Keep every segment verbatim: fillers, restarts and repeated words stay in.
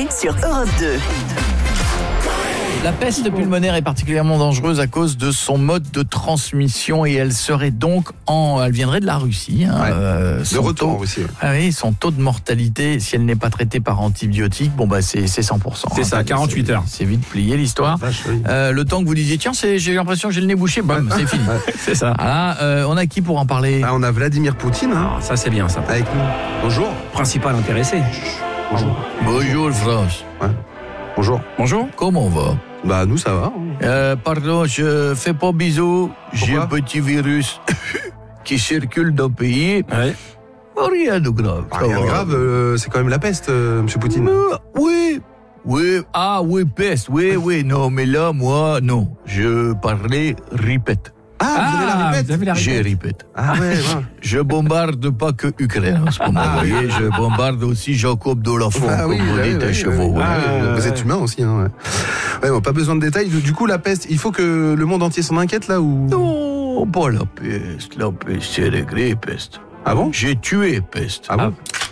Coé sur Europe deux. La peste pulmonaire est particulièrement dangereuse à cause de son mode de transmission et elle serait donc en, elle viendrait de la Russie. Hein, ouais. euh, de retour taux, en Russie. Ouais. Ah oui, son taux de mortalité, si elle n'est pas traitée par antibiotiques, bon bah c'est, c'est cent pour cent. C'est hein, ça, quarante-huit c'est, heures. C'est vite plié l'histoire. Vache, oui. Euh, le temps que vous disiez, tiens, c'est, j'ai l'impression que j'ai le nez bouché, bam, c'est fini. Ouais. C'est ça. Voilà, euh, on a qui pour en parler? Ah, on a Vladimir Poutine hein, Ah, ça c'est bien ça. avec nous. Bonjour. Principal intéressé. Bonjour. Bonjour France. Ouais. Bonjour. Bonjour. Comment on va? Bah nous ça va. Euh, pardon, je fais pas bisous. J'ai un Pourquoi petit virus qui circule dans le pays. Ouais. Rien de grave. Ah, ça rien de va. grave, euh, c'est quand même la peste, euh, Monsieur Poutine. Euh, oui, oui. Ah oui, peste. Oui, oui. Non, mais là, moi, non. Je parlais répète. Ah, vous avez la Ah, répète vous avez la J'ai répète. répète. Ah ouais, ouais. Je bombarde pas que Ukraine en ce moment. Vous voyez, je bombarde aussi Jacob de la Font, Ah comme oui, vous ouais, dites, ouais, à chevaux. ouais. ouais. Ah, Vous ouais. êtes humain aussi. Hein, ouais. Ouais, bon, pas besoin de détails. Du coup, la peste, il faut que le monde entier s'en inquiète là ou Non, pas la peste. La peste, c'est réglé, peste. Ah bon? J'ai tué peste. Ah bon?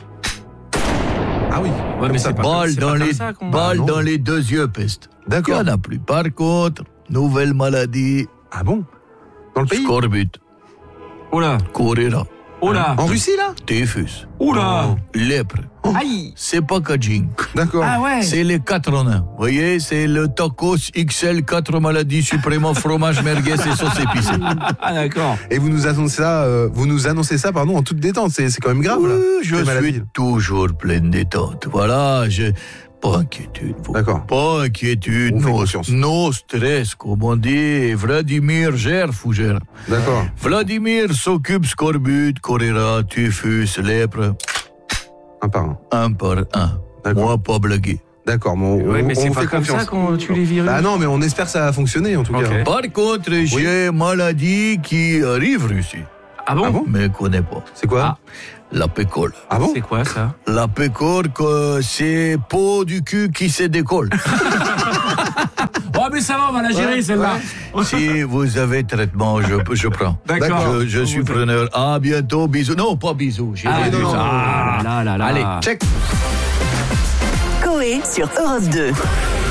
Ah oui. Ouais, Comme mais ça, c'est pas, Balle c'est dans pas comme les, ça qu'on... balle non. dans les deux yeux, peste. Il n'y D'accord. en a plus. Par contre, nouvelle maladie, Ah bon? Dans le pays? scorbut, Oh là. choléra, Oh là. En Russie là? typhus, Oh là. lèpre. Aïe. C'est pas Kajing. D'accord. Ah ouais. C'est les quatre en un. Vous voyez, c'est le tacos X L, quatre maladies suprêmement, fromage, merguez et sauce épicée. Ah d'accord. Et vous nous annoncez ça, euh, vous nous annoncez ça, pardon, en toute détente. C'est, c'est quand même grave là. Oui, je les maladies. suis toujours plein de détente. Voilà, je... Pas inquiétude. vous. D'accord. Pas inquiétude. On fait No, confiance. no stress, comme on dit. Vladimir gère, fougère. D'accord. Vladimir s'occupe scorbut, choléra, typhus, lèpre, Un par un. un par un. D'accord. Moi, pas blaguer. D'accord. Bon, on, Ouais, mais c'est on pas fait comme confiance. ça qu'on tue les virus. Ah non, mais on espère que ça va fonctionner en tout Ok. cas. Par contre, j'ai une maladie qui arrive ici, Ah bon, Ah bon mais je connais pas. C'est quoi? La pécole. Ah bon? C'est quoi ça? La pécole, que c'est peau du cul qui se décolle. Oh mais ça va, on va la gérer celle-là. Si vous avez traitement, je, je prends. D'accord. Je, je suis preneur. À bientôt, bisous. Non, pas bisous. J'ai Ah, dit non, ça. non. Ah là là là. Allez, check. Coé sur Europe deux.